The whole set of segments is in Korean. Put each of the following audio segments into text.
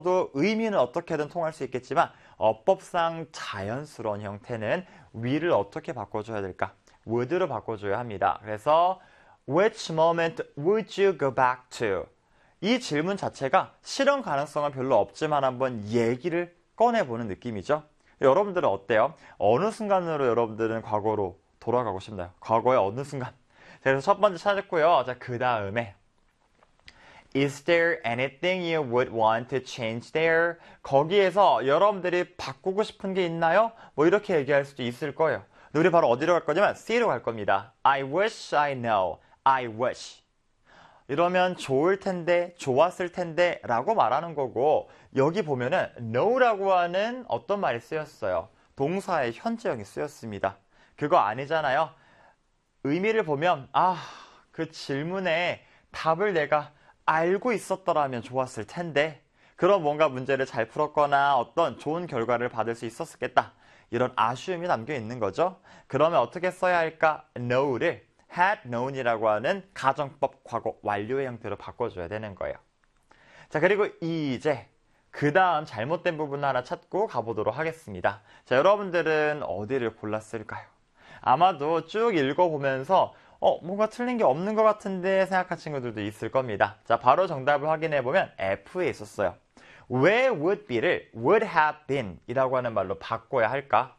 의미는 어떻게든 통할 수 있겠지만 어법상 자연스러운 형태는 will을 어떻게 바꿔줘야 될까? would로 바꿔줘야 합니다. 그래서 which moment would you go back to? 이 질문 자체가 실현 가능성은 별로 없지만 한번 얘기를 꺼내보는 느낌이죠. 여러분들은 어때요? 어느 순간으로 여러분들은 과거로 돌아가고 싶나요? 과거의 어느 순간? 그래서 첫 번째 찾았고요. 자, 그 다음에 Is there anything you would want to change there? 거기에서 여러분들이 바꾸고 싶은 게 있나요? 뭐 이렇게 얘기할 수도 있을 거예요. 근데 우리 바로 어디로 갈 거냐면 C로 갈 겁니다. I wish I know. I wish. 이러면 좋을 텐데, 좋았을 텐데 라고 말하는 거고 여기 보면은 know라고 하는 어떤 말이 쓰였어요. 동사의 현재형이 쓰였습니다. 그거 아니잖아요. 의미를 보면 그 질문에 답을 내가 알고 있었더라면 좋았을 텐데 그럼 뭔가 문제를 잘 풀었거나 어떤 좋은 결과를 받을 수 있었겠다. 이런 아쉬움이 담겨 있는 거죠. 그러면 어떻게 써야 할까? know를 had known이라고 하는 가정법 과거 완료의 형태로 바꿔줘야 되는 거예요. 자, 그리고 이제 그 다음 잘못된 부분 하나 찾고 가보도록 하겠습니다. 자, 여러분들은 어디를 골랐을까요? 아마도 쭉 읽어보면서 뭔가 틀린 게 없는 것 같은데 생각한 친구들도 있을 겁니다. 자, 바로 정답을 확인해보면 F에 있었어요. 왜 would be를 would have been 이라고 하는 말로 바꿔야 할까?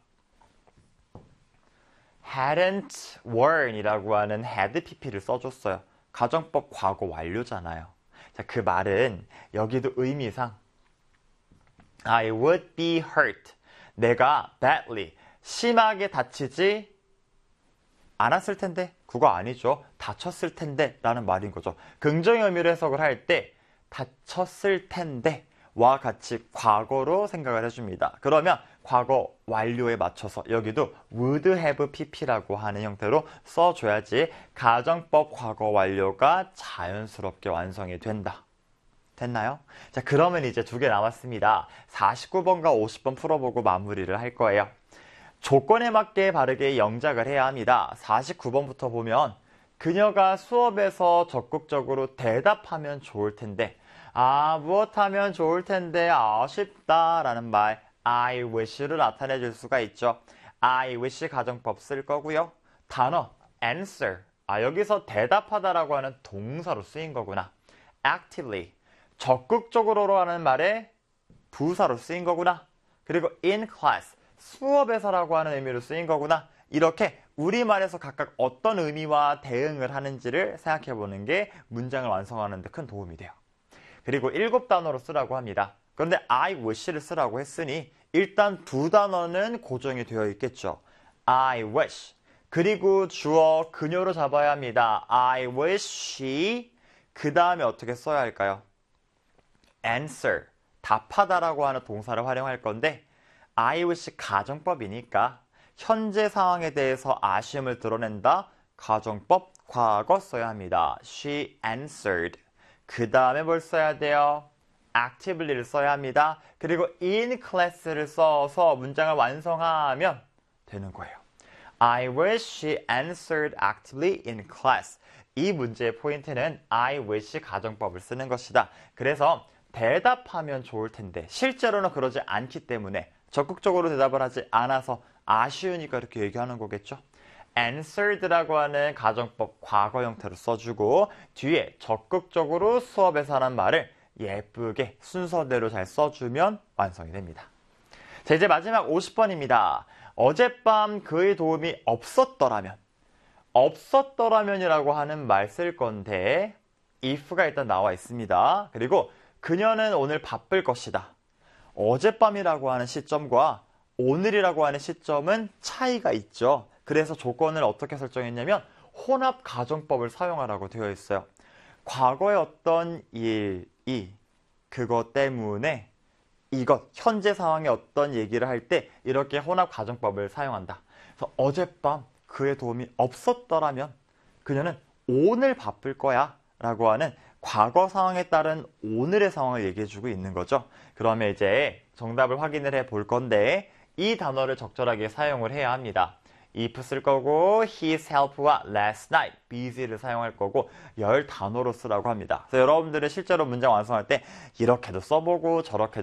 hadn't weren't 이라고 하는 had pp를 써줬어요. 가정법 과거 완료잖아요. 자, 그 말은 여기도 의미상 I would be hurt. 내가 badly, 심하게 다치지 않았을 텐데 그거 아니죠. 다쳤을 텐데 라는 말인 거죠. 긍정의 의미로 해석을 할 때 다쳤을 텐데 와 같이 과거로 생각을 해줍니다. 그러면 과거 완료에 맞춰서 여기도 would have pp라고 하는 형태로 써줘야지 가정법 과거 완료가 자연스럽게 완성이 된다. 됐나요? 자, 그러면 이제 두 개 남았습니다. 49번과 50번 풀어보고 마무리를 할 거예요. 조건에 맞게 바르게 영작을 해야 합니다. 49번부터 보면 그녀가 수업에서 적극적으로 대답하면 좋을 텐데 무엇 하면 좋을 텐데 아쉽다 라는 말 I wish를 나타내 줄 수가 있죠. I wish 가정법 쓸 거고요. 단어 answer 여기서 대답하다라고 하는 동사로 쓰인 거구나. actively 적극적으로 하는 말에 부사로 쓰인 거구나. 그리고 in class 수업에서라고 하는 의미로 쓰인 거구나. 이렇게 우리말에서 각각 어떤 의미와 대응을 하는지를 생각해 보는 게 문장을 완성하는 데 큰 도움이 돼요. 그리고 7단어로 쓰라고 합니다. 그런데 I wish를 쓰라고 했으니 일단 두 단어는 고정이 되어 있겠죠. I wish. 그리고 주어 그녀로 잡아야 합니다. I wish she. 그 다음에 어떻게 써야 할까요? answer. 답하다라고 하는 동사를 활용할 건데 I wish 가정법이니까 현재 상황에 대해서 아쉬움을 드러낸다. 가정법 과거 써야 합니다. She answered. 그 다음에 뭘 써야 돼요? actively를 써야 합니다. 그리고 in class를 써서 문장을 완성하면 되는 거예요. I wish she answered actively in class. 이 문제의 포인트는 I wish 가정법을 쓰는 것이다. 그래서 대답하면 좋을 텐데 실제로는 그러지 않기 때문에 적극적으로 대답을 하지 않아서 아쉬우니까 이렇게 얘기하는 거겠죠. answered라고 하는 가정법 과거 형태로 써주고 뒤에 적극적으로 수업에서 하는 말을 예쁘게 순서대로 잘 써주면 완성이 됩니다. 자, 이제 마지막 50번입니다. 어젯밤 그의 도움이 없었더라면 없었더라면이라고 하는 말 쓸 건데 if가 일단 나와 있습니다. 그리고 그녀는 오늘 바쁠 것이다. 어젯밤이라고 하는 시점과 오늘이라고 하는 시점은 차이가 있죠. 그래서 조건을 어떻게 설정했냐면 혼합 가정법을 사용하라고 되어 있어요. 과거의 어떤 일이 그것 때문에 이것, 현재 상황의 어떤 얘기를 할 때 이렇게 혼합 가정법을 사용한다. 그래서 어젯밤 그의 도움이 없었더라면 그녀는 오늘 바쁠 거야 라고 하는 과거 상황에 따른 오늘의 상황을 얘기해주고 있는 거죠. 그러면 이제 정답을 확인을 해 볼 건데 이 단어를 적절하게 사용을 해야 합니다. if 쓸 거고 his help와 last night, busy를 사용할 거고 10단어로 쓰라고 합니다. 그래서 여러분들은 실제로 문장 완성할 때 이렇게도 써보고 저렇게도